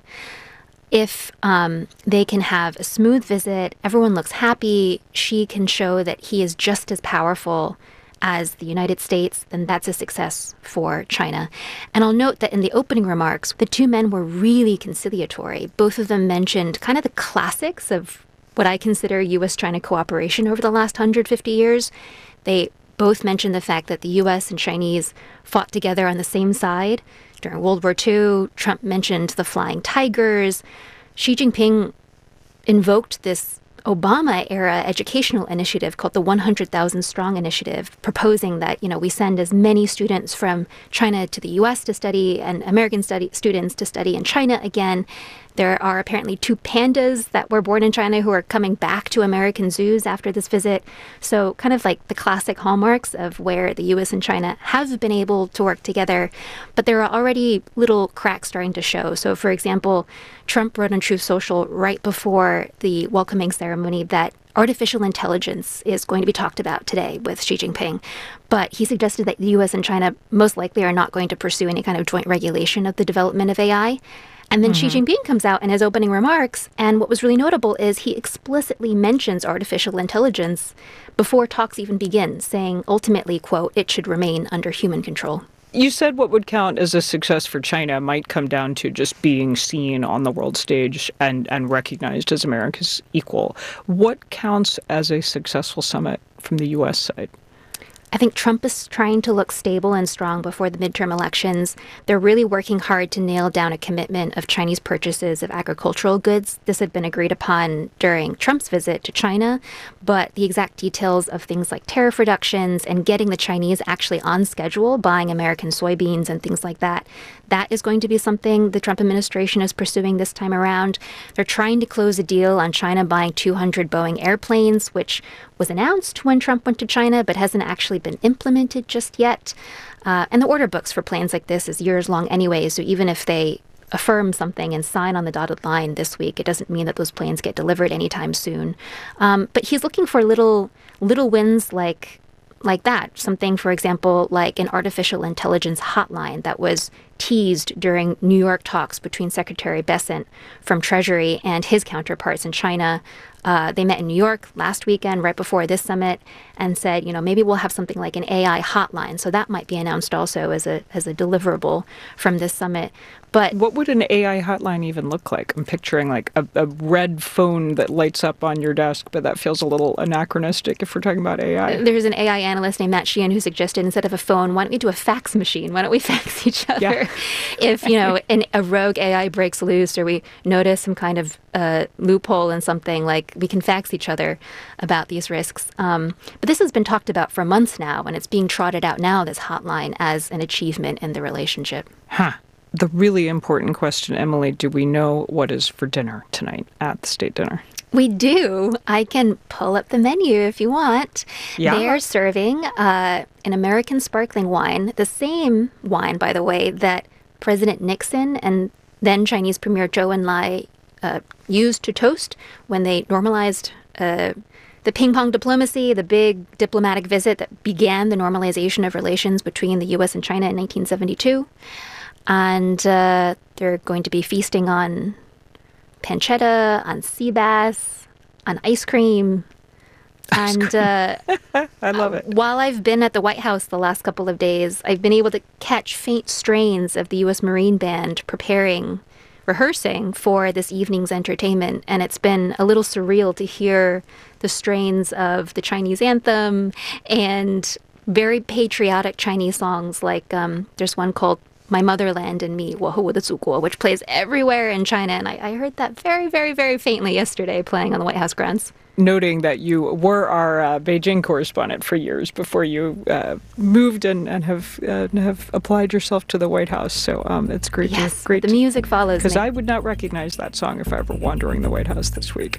If um, they can have a smooth visit, everyone looks happy, Xi can show that he is just as powerful as the United States, then that's a success for China. And I'll note that in the opening remarks, the two men were really conciliatory. Both of them mentioned kind of the classics of what I consider U S-China cooperation over the last one hundred fifty years. They both mentioned the fact that the U S and Chinese fought together on the same side during World War Two. Trump mentioned the Flying Tigers. Xi Jinping invoked this Obama-era educational initiative called the one hundred thousand Strong Initiative, proposing that, you know, we send as many students from China to the U S to study and American study students to study in China again. There are apparently two pandas that were born in China who are coming back to American zoos after this visit. So kind of like the classic hallmarks of where the U S and China have been able to work together. But there are already little cracks starting to show. So, for example, Trump wrote on Truth Social right before the welcoming ceremony that artificial intelligence is going to be talked about today with Xi Jinping. But he suggested that the U S and China most likely are not going to pursue any kind of joint regulation of the development of A I. And then mm-hmm. Xi Jinping comes out in his opening remarks, and what was really notable is he explicitly mentions artificial intelligence before talks even begin, saying ultimately, quote, it should remain under human control. You said what would count as a success for China might come down to just being seen on the world stage and, and recognized as America's equal. What counts as a successful summit from the U S side? I think Trump is trying to look stable and strong before the midterm elections. They're really working hard to nail down a commitment of Chinese purchases of agricultural goods. This had been agreed upon during Trump's visit to China, but the exact details of things like tariff reductions and getting the Chinese actually on schedule, buying American soybeans and things like that, that is going to be something the Trump administration is pursuing this time around. They're trying to close a deal on China buying two hundred Boeing airplanes, which was announced when Trump went to China, but hasn't actually been implemented just yet. Uh, and the order books for planes like this is years long anyway, so even if they affirm something and sign on the dotted line this week, it doesn't mean that those planes get delivered anytime soon. Um, but he's looking for little little wins like like that. Something, for example, like an artificial intelligence hotline that was teased during New York talks between Secretary Bessent from Treasury and his counterparts in China. Uh, they met in New York last weekend, right before this summit, and said, you know, maybe we'll have something like an A I hotline. So that might be announced also as a as a deliverable from this summit. But what would an A I hotline even look like? I'm picturing like a, a red phone that lights up on your desk, but that feels a little anachronistic if we're talking about A I. There's an A I analyst named Matt Sheehan who suggested instead of a phone, why don't we do a fax machine? Why don't we fax each other? Yeah. If, you know, an, a rogue A I breaks loose or we notice some kind of uh, loophole in something, like we can fax each other about these risks. Um, but this has been talked about for months now, and it's being trotted out now, this hotline, as an achievement in the relationship. Huh. The really important question, Emily, do we know what is for dinner tonight at the state dinner? We do. I can pull up the menu if you want. Yeah. They are serving uh, an American sparkling wine, the same wine, by the way, that President Nixon and then Chinese Premier Zhou Enlai uh, used to toast when they normalized uh, the ping-pong diplomacy, the big diplomatic visit that began the normalization of relations between the U S and China in nineteen seventy-two. And uh, they're going to be feasting on pancetta, on sea bass, on ice cream. Ice and uh, I love it. While I've been at the White House the last couple of days, I've been able to catch faint strains of the U S Marine Band preparing, rehearsing for this evening's entertainment. And it's been a little surreal to hear the strains of the Chinese anthem and very patriotic Chinese songs. Like um, there's one called My Motherland and Me, 我和我的祖国, which plays everywhere in China. And I, I heard that very, very, very faintly yesterday playing on the White House grounds. Noting that you were our uh, Beijing correspondent for years before you uh, moved and, and have uh, have applied yourself to the White House. So um, it's great. Yes, to, great the music follows Because me. I would not recognize that song if I were wandering the White House this week.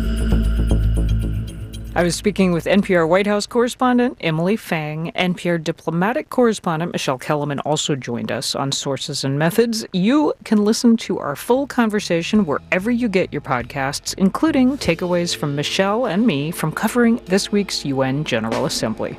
I was speaking with N P R White House correspondent Emily Fang. N P R diplomatic correspondent Michelle Kellerman also joined us on Sources and Methods. You can listen to our full conversation wherever you get your podcasts, including takeaways from Michelle and me from covering this week's U N General Assembly.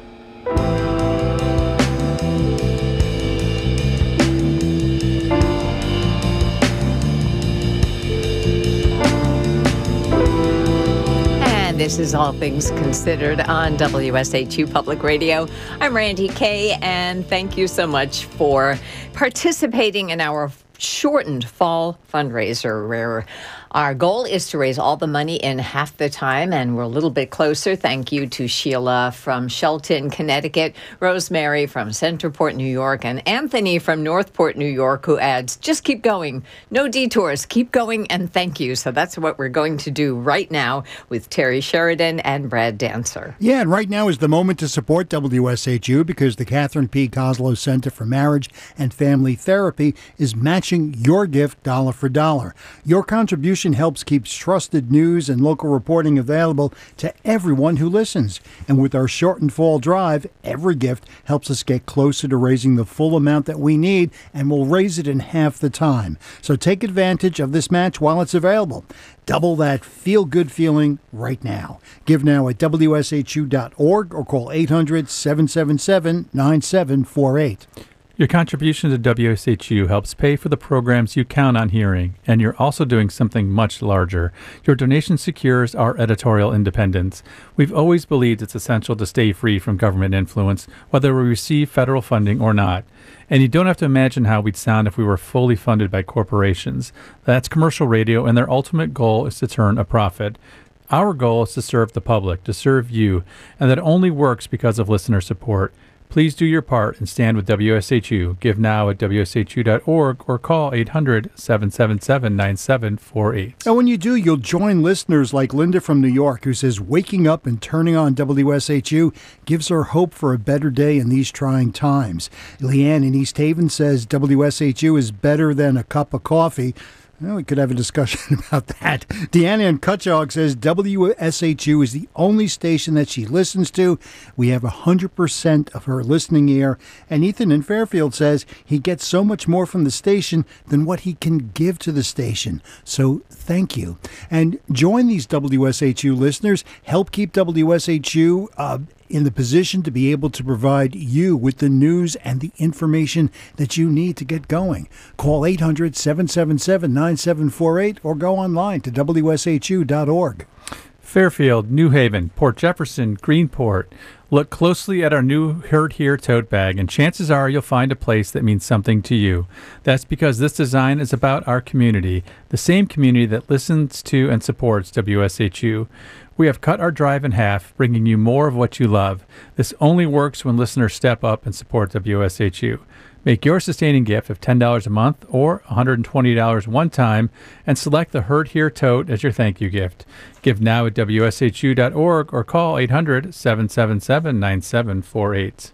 This is All Things Considered on W S H U Public Radio. I'm Randy Kay, and thank you so much for participating in our shortened fall fundraiser, where our goal is to raise all the money in half the time, and we're a little bit closer. Thank you to Sheila from Shelton, Connecticut, Rosemary from Centerport, New York, and Anthony from Northport, New York, who adds, just keep going. No detours. Keep going, and thank you. So that's what we're going to do right now with Terry Sheridan and Brad Dancer. Yeah, and right now is the moment to support W S H U because the Catherine P. Kozlow Center for Marriage and Family Therapy is matching your gift dollar for dollar. Your contribution helps keep trusted news and local reporting available to everyone who listens. And with our shortened fall drive, every gift helps us get closer to raising the full amount that we need, and we'll raise it in half the time. So take advantage of this match while it's available. Double that feel-good feeling right now. Give now at W S H U dot org or call eight hundred, seven seven seven, nine seven four eight. Your contribution to W S H U helps pay for the programs you count on hearing, and you're also doing something much larger. Your donation secures our editorial independence. We've always believed it's essential to stay free from government influence, whether we receive federal funding or not. And you don't have to imagine how we'd sound if we were fully funded by corporations. That's commercial radio, and their ultimate goal is to turn a profit. Our goal is to serve the public, to serve you, and that only works because of listener support. Please do your part and stand with W S H U. Give now at W S H U dot org or call eight hundred, seven seven seven, nine seven four eight. And when you do, you'll join listeners like Linda from New York, who says waking up and turning on W S H U gives her hope for a better day in these trying times. Leanne in East Haven says W S H U is better than a cup of coffee. Well, we could have a discussion about that. Deanna in Cutchogue says W S H U is the only station that she listens to. We have one hundred percent of her listening ear. And Ethan in Fairfield says he gets so much more from the station than what he can give to the station. So thank you. And join these W S H U listeners. Help keep W S H U uh, in the position to be able to provide you with the news and the information that you need to get going. Call eight hundred, seven seven seven, nine seven four eight or go online to W S H U dot org. Fairfield, New Haven, Port Jefferson, Greenport. Look closely at our new Heard Here tote bag, and chances are you'll find a place that means something to you. That's because this design is about our community, the same community that listens to and supports W S H U. We have cut our drive in half, bringing you more of what you love. This only works when listeners step up and support W S H U. Make your sustaining gift of ten dollars a month or one hundred twenty dollars one time and select the Heard Here tote as your thank you gift. Give now at W S H U dot org or call eight hundred, seven seven seven, nine seven four eight.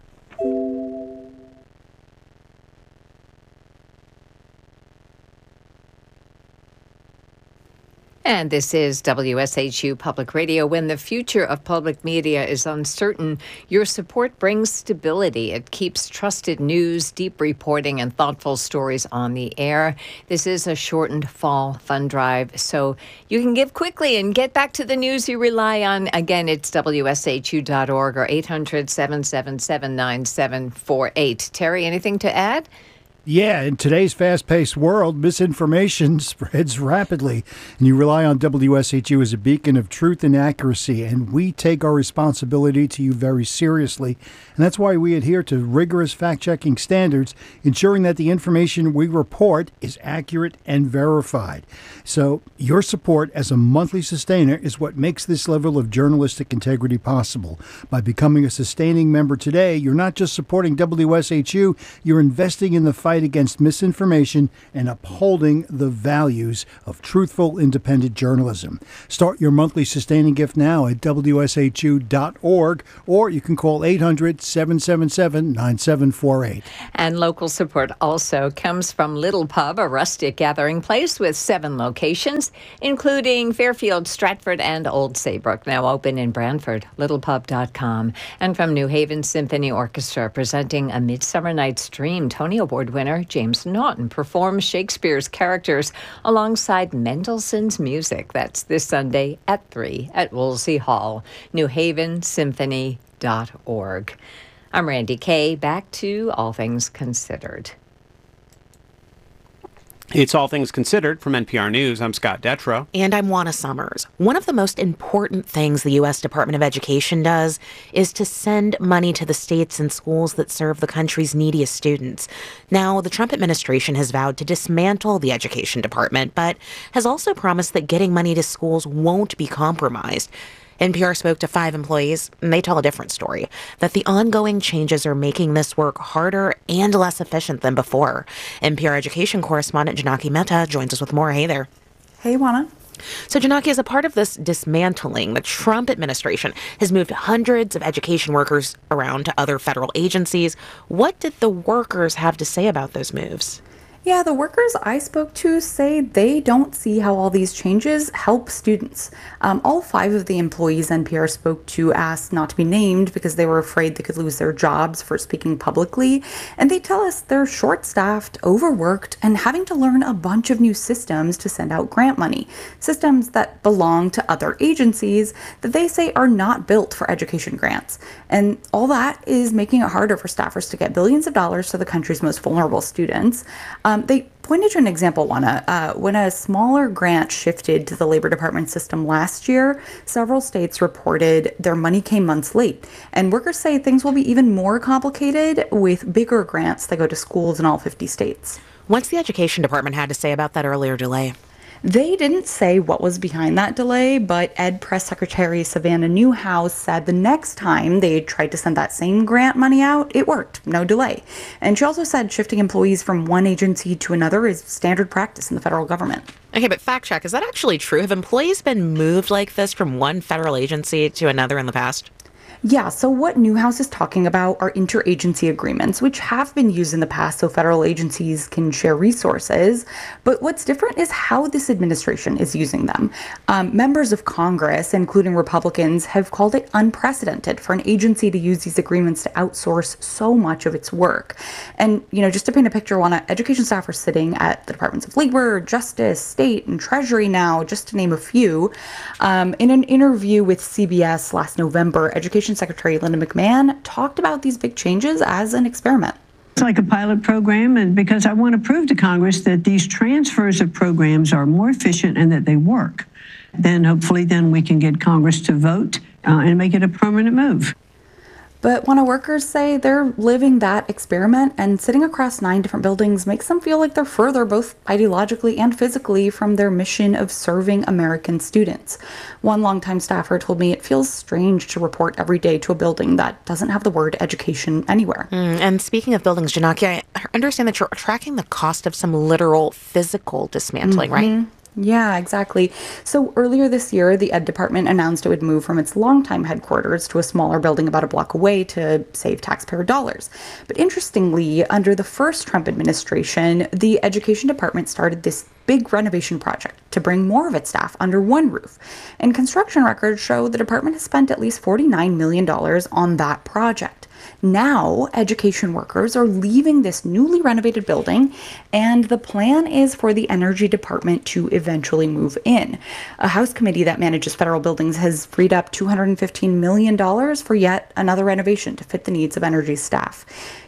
And this is W S H U Public Radio. When the future of public media is uncertain, your support brings stability. It keeps trusted news, deep reporting, and thoughtful stories on the air. This is a shortened fall fund drive, so you can give quickly and get back to the news you rely on. Again, it's W S H U dot org or eight hundred, seven seven seven, nine seven four eight. Terry, anything to add? Yeah, in today's fast-paced world, misinformation spreads rapidly, and you rely on W S H U as a beacon of truth and accuracy, and we take our responsibility to you very seriously, and that's why we adhere to rigorous fact-checking standards, ensuring that the information we report is accurate and verified. So your support as a monthly sustainer is what makes this level of journalistic integrity possible. By becoming a sustaining member today, you're not just supporting W S H U, you're investing in the fight against misinformation and upholding the values of truthful, independent journalism. Start your monthly sustaining gift now at W S H U dot org, or you can call eight hundred, seven seven seven, nine seven four eight. And local support also comes from Little Pub, a rustic gathering place with seven locations, including Fairfield, Stratford, and Old Saybrook, now open in Brantford, little pub dot com. And from New Haven Symphony Orchestra, presenting A Midsummer Night's Dream, Tony Award winner James Naughton performs Shakespeare's characters alongside Mendelssohn's music. That's this Sunday at three at Woolsey Hall, new haven symphony dot org. I'm Randy Kay. Back to All Things Considered. It's All Things Considered from N P R News. I'm Scott Detrow. And I'm Juana Summers. One of the most important things the U S Department of Education does is to send money to the states and schools that serve the country's neediest students. Now, the Trump administration has vowed to dismantle the Education Department, but has also promised that getting money to schools won't be compromised. N P R spoke to five employees, and they tell a different story, that the ongoing changes are making this work harder and less efficient than before. N P R education correspondent Janaki Mehta joins us with more. Hey there. Hey, Juana. So, Janaki, as a part of this dismantling, the Trump administration has moved hundreds of education workers around to other federal agencies. What did the workers have to say about those moves? Yeah, the workers I spoke to say they don't see how all these changes help students. Um, all five of the employees N P R spoke to asked not to be named because they were afraid they could lose their jobs for speaking publicly. And they tell us they're short-staffed, overworked, and having to learn a bunch of new systems to send out grant money. Systems that belong to other agencies that they say are not built for education grants. And all that is making it harder for staffers to get billions of dollars to the country's most vulnerable students. Um, They pointed to an example, Juana. Uh, when a smaller grant shifted to the Labor Department system last year, several states reported their money came months late. And workers say things will be even more complicated with bigger grants that go to schools in all fifty states. What's the Education Department had to say about that earlier delay? They didn't say what was behind that delay, but Ed Press Secretary Savannah Newhouse said the next time they tried to send that same grant money out, it worked, no delay. And she also said shifting employees from one agency to another is standard practice in the federal government. Okay, but fact check, is that actually true? Have employees been moved like this from one federal agency to another in the past? Yeah, so what Newhouse is talking about are interagency agreements, which have been used in the past so federal agencies can share resources. But what's different is how this administration is using them. Um, members of Congress, including Republicans, have called it unprecedented for an agency to use these agreements to outsource so much of its work. And, you know, just to paint a picture, Juana, education staff are sitting at the Departments of Labor, Justice, State, and Treasury now, just to name a few. Um, in an interview with C B S last November, Education Secretary Linda McMahon talked about these big changes as an experiment. It's like a pilot program, and because I want to prove to Congress that these transfers of programs are more efficient and that they work. Then hopefully then we can get Congress to vote uh, and make it a permanent move. But when our workers say they're living that experiment, and sitting across nine different buildings makes them feel like they're further, both ideologically and physically, from their mission of serving American students. One longtime staffer told me it feels strange to report every day to a building that doesn't have the word education anywhere. Mm, and speaking of buildings, Janaki, I understand that you're tracking the cost of some literal physical dismantling, mm-hmm. right? Yeah, exactly. So earlier this year, the Ed Department announced it would move from its longtime headquarters to a smaller building about a block away to save taxpayer dollars. But interestingly, under the first Trump administration, the Education Department started this big renovation project to bring more of its staff under one roof. And construction records show the department has spent at least forty-nine million dollars on that project. Now, education workers are leaving this newly renovated building, and the plan is for the Energy Department to eventually move in. A House committee that manages federal buildings has freed up two hundred fifteen million dollars for yet another renovation to fit the needs of energy staff.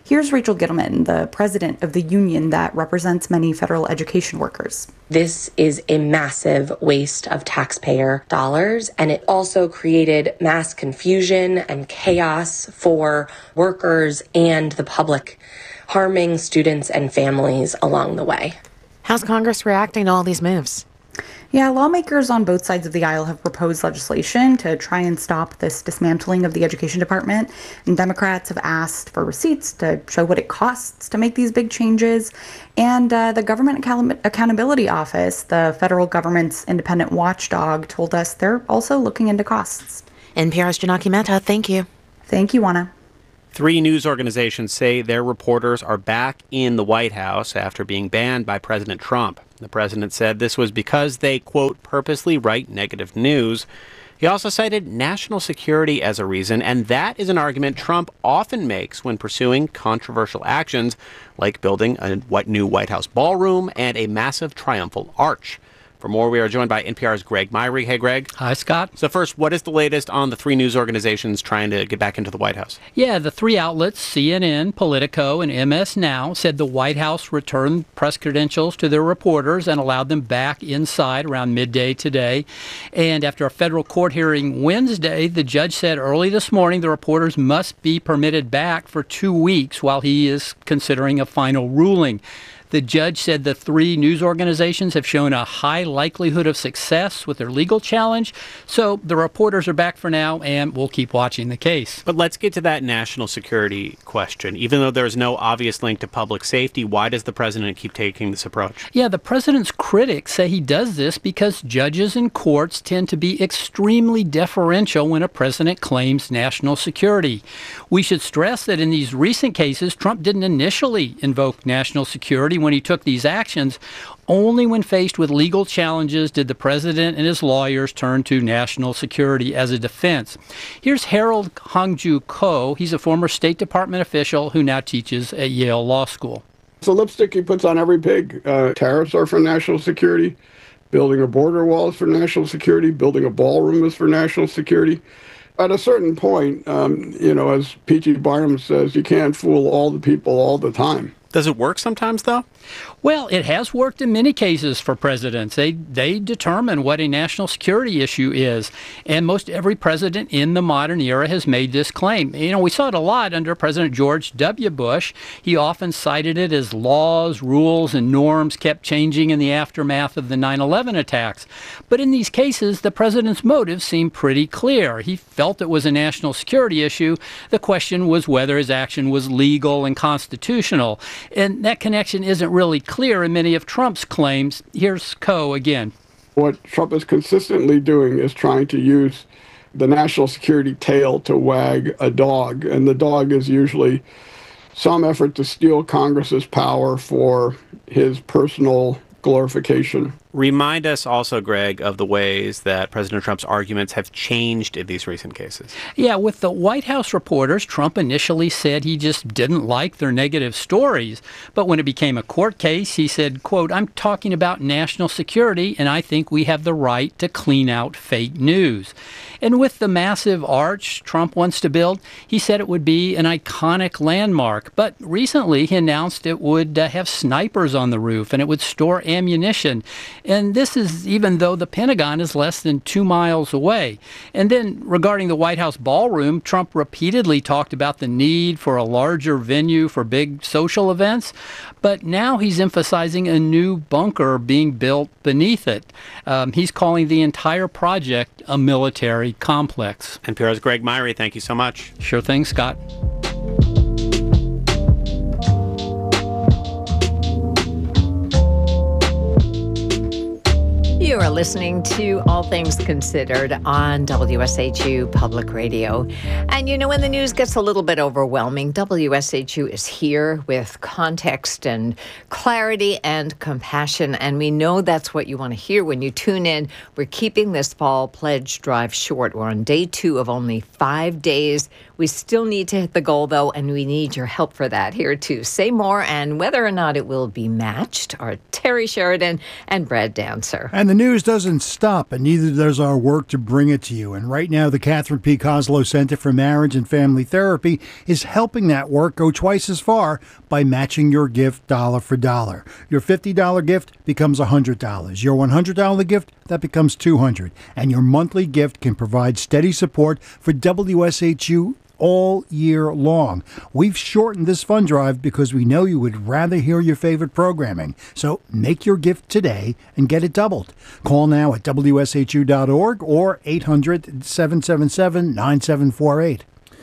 Here's Rachel Gittleman, the president of the union that represents many federal education workers. This is a massive waste of taxpayer dollars, and it also created mass confusion and chaos for workers and the public, harming students and families along the way. How's Congress reacting to all these moves? Yeah, lawmakers on both sides of the aisle have proposed legislation to try and stop this dismantling of the education department. And Democrats have asked for receipts to show what it costs to make these big changes. And uh, the Government Account- Accountability Office, the federal government's independent watchdog, told us they're also looking into costs. N P R's Janaki Mehta, thank you. Thank you, Juana. Three news organizations say their reporters are back in the White House after being banned by President Trump. The president said this was because they, quote, purposely write negative news. He also cited national security as a reason, and that is an argument Trump often makes when pursuing controversial actions, like building a new White House ballroom and a massive triumphal arch. For more, we are joined by N P R's Greg Myrie. Hey, Greg. Hi, Scott. So first, what is the latest on the three news organizations trying to get back into the White House? Yeah, the three outlets, C N N, Politico, and M S Now, said the White House returned press credentials to their reporters and allowed them back inside around midday today. And after a federal court hearing Wednesday, the judge said early this morning the reporters must be permitted back for two weeks while he is considering a final ruling. The judge said the three news organizations have shown a high likelihood of success with their legal challenge. So the reporters are back for now, and we'll keep watching the case. But let's get to that national security question. Even though there's no obvious link to public safety, why does the president keep taking this approach? Yeah, the president's critics say he does this because judges and courts tend to be extremely deferential when a president claims national security. We should stress that in these recent cases, Trump didn't initially invoke national security when he took these actions. Only when faced with legal challenges did the president and his lawyers turn to national security as a defense. Here's Harold Hongju Ko. He's a former State Department official who now teaches at Yale Law School. It's the lipstick he puts on every pig. Uh, tariffs are for national security. Building a border wall is for national security. Building a ballroom is for national security. At a certain point, um, you know, as P T Barnum says, you can't fool all the people all the time. Does it work sometimes, though? Well, it has worked in many cases for presidents. They they determine what a national security issue is. And most every president in the modern era has made this claim. You know, we saw it a lot under President George W. Bush. He often cited it as laws, rules, and norms kept changing in the aftermath of the nine eleven attacks. But in these cases, the president's motives seemed pretty clear. He felt it was a national security issue. The question was whether his action was legal and constitutional. And that connection isn't really clear in many of Trump's claims. Here's Ko again. What Trump is consistently doing is trying to use the national security tail to wag a dog. And the dog is usually some effort to steal Congress's power for his personal glorification. Remind us also, Greg, of the ways that President Trump's arguments have changed in these recent cases. Yeah, with the White House reporters, Trump initially said he just didn't like their negative stories. But when it became a court case, he said, quote, "I'm talking about national security, and I think we have the right to clean out fake news." And with the massive arch Trump wants to build, he said it would be an iconic landmark. But recently, he announced it would uh, have snipers on the roof, and it would store ammunition. And this is even though the Pentagon is less than two miles away. And then regarding the White House ballroom, Trump repeatedly talked about the need for a larger venue for big social events. But now he's emphasizing a new bunker being built beneath it. Um, he's calling the entire project a military complex. N P R's Greg Myrie, thank you so much. Sure thing, Scott. You are listening to All Things Considered on W S H U Public Radio. And you know, when the news gets a little bit overwhelming, W S H U is here with context and clarity and compassion. And we know that's what you want to hear when you tune in. We're keeping this fall pledge drive short. We're on day two of only five days. We still need to hit the goal, though, and we need your help for that here, too. Say more and whether or not it will be matched are Terry Sheridan and Brad Dancer. And the news doesn't stop, and neither does our work to bring it to you. And right now, the Catherine P. Koslow Center for Marriage and Family Therapy is helping that work go twice as far by matching your gift dollar for dollar. Your fifty dollars gift becomes one hundred dollars. Your one hundred dollars gift, that becomes two hundred dollars. And your monthly gift can provide steady support for W S H U all year long. We've shortened this fund drive because we know you would rather hear your favorite programming. So make your gift today and get it doubled. Call now at W S H U dot org or eight hundred, seven seven seven, nine seven four eight.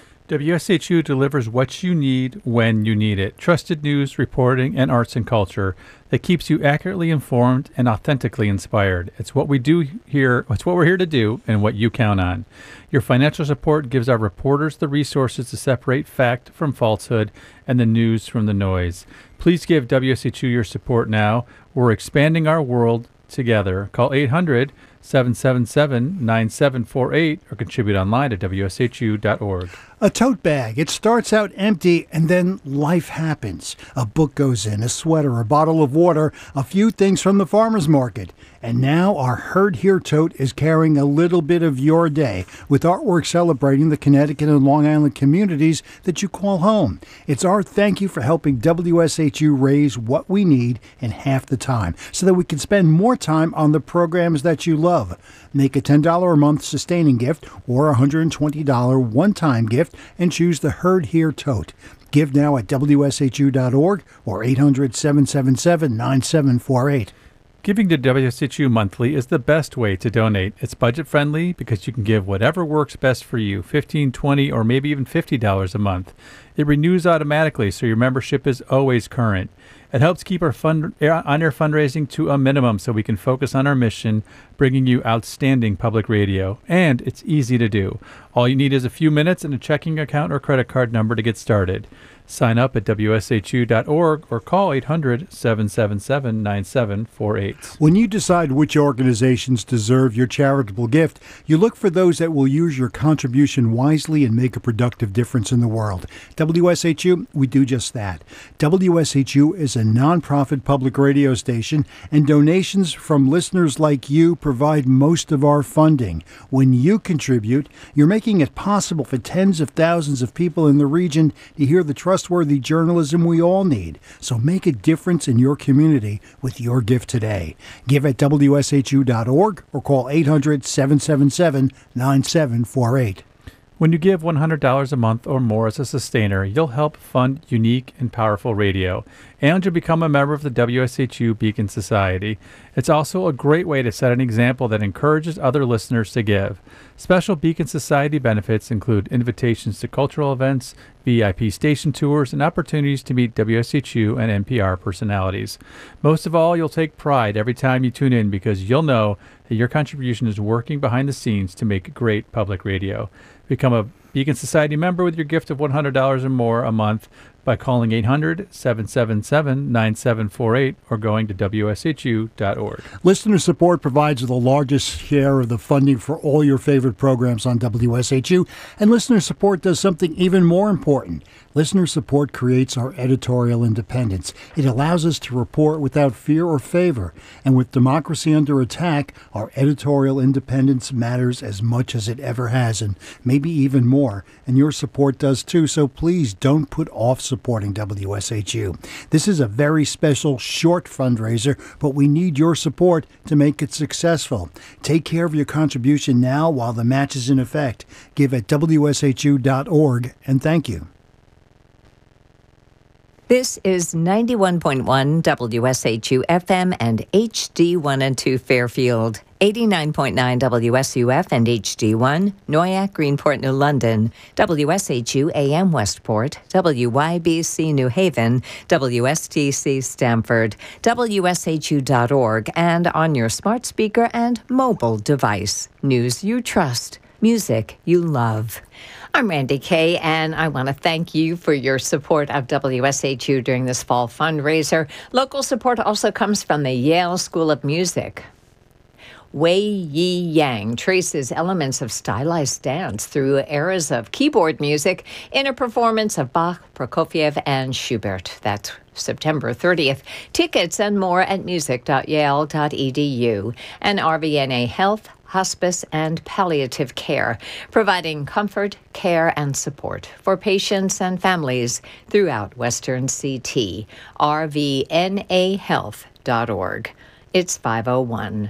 W S H U delivers what you need when you need it. Trusted news, reporting, and arts and culture that keeps you accurately informed and authentically inspired. It's what we do here, it's what we're here to do, and what you count on. Your financial support gives our reporters the resources to separate fact from falsehood and the news from the noise. Please give W S H U your support now. We're expanding our world together. Call eight hundred, seven seven seven, nine seven four eight or contribute online at W S H U dot org. A tote bag. It starts out empty and then life happens. A book goes in, a sweater, a bottle of water, a few things from the farmer's market. And now our Heard Here tote is carrying a little bit of your day with artwork celebrating the Connecticut and Long Island communities that you call home. It's our thank you for helping W S H U raise what we need in half the time so that we can spend more time on the programs that you love. Make a ten dollars a month sustaining gift or a one hundred twenty dollars one-time gift and choose the Heard Here tote. Give now at W S H U dot org or eight hundred, seven seven seven, nine seven four eight. Giving to W S H U monthly is the best way to donate. It's budget-friendly because you can give whatever works best for you, fifteen dollars, twenty dollars, or maybe even fifty dollars a month. It renews automatically, so your membership is always current. It helps keep our fund, on-air fundraising to a minimum so we can focus on our mission, bringing you outstanding public radio. And it's easy to do. All you need is a few minutes and a checking account or credit card number to get started. Sign up at W S H U dot org or call eight hundred, seven seven seven, nine seven four eight. When you decide which organizations deserve your charitable gift, you look for those that will use your contribution wisely and make a productive difference in the world. W S H U, we do just that. W S H U is a nonprofit public radio station, and donations from listeners like you provide most of our funding. When you contribute, you're making it possible for tens of thousands of people in the region to hear the trustworthy journalism we all need. So make a difference in your community with your gift today. Give at W S H U dot org or call eight hundred, seven seven seven, nine seven four eight. When you give one hundred dollars a month or more as a sustainer, you'll help fund unique and powerful radio, and you'll become a member of the W S H U Beacon Society. It's also a great way to set an example that encourages other listeners to give. Special Beacon Society benefits include invitations to cultural events, V I P station tours, and opportunities to meet W S H U and N P R personalities. Most of all, you'll take pride every time you tune in because you'll know that your contribution is working behind the scenes to make great public radio. Become a Beacon Society member with your gift of one hundred dollars or more a month by calling eight hundred, seven seven seven, nine seven four eight or going to W S H U dot org. Listener support provides the largest share of the funding for all your favorite programs on W S H U, and listener support does something even more important. Listener support creates our editorial independence. It allows us to report without fear or favor. And with democracy under attack, our editorial independence matters as much as it ever has, and maybe even more. And your support does too, so please don't put off supporting W S H U. This is a very special, short fundraiser, but we need your support to make it successful. Take care of your contribution now while the match is in effect. Give at W S H U dot org, and thank you. This is ninety-one point one W S H U F M and H D one and two Fairfield, eighty-nine point nine W S U F and H D one, Noyak, Greenport, New London, W S H U A M Westport, W Y B C New Haven, W S T C Stamford, W S H U dot org, and on your smart speaker and mobile device. News you trust, music you love. I'm Randy Kay, and I want to thank you for your support of W S H U during this fall fundraiser. Local support also comes from the Yale School of Music. Wei Yi Yang traces elements of stylized dance through eras of keyboard music in a performance of Bach, Prokofiev, and Schubert. That's September thirtieth. Tickets and more at music dot yale dot e d u. And R V N A Health, Hospice, and Palliative Care, providing comfort, care, and support for patients and families throughout Western C T. R V N A health dot org. It's five oh one.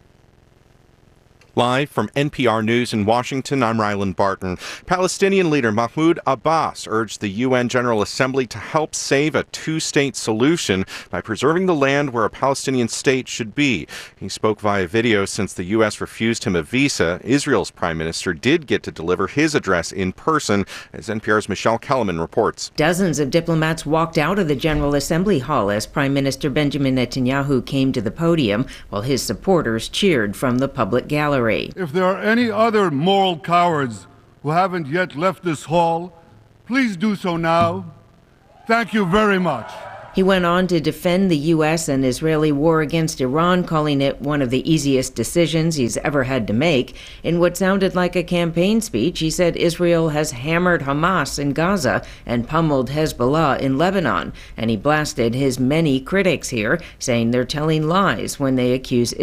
Live from N P R News in Washington, I'm Ryland Barton. Palestinian leader Mahmoud Abbas urged the U N General Assembly to help save a two-state solution by preserving the land where a Palestinian state should be. He spoke via video since the U S refused him a visa. Israel's prime minister did get to deliver his address in person, as N P R's Michelle Kellerman reports. Dozens of diplomats walked out of the General Assembly hall as Prime Minister Benjamin Netanyahu came to the podium, while his supporters cheered from the public gallery. If there are any other moral cowards who haven't yet left this hall, please do so now. Thank you very much. He went on to defend the U S and Israeli war against Iran, calling it one of the easiest decisions he's ever had to make. In what sounded like a campaign speech, he said Israel has hammered Hamas in Gaza and pummeled Hezbollah in Lebanon. And he blasted his many critics here, saying they're telling lies when they accuse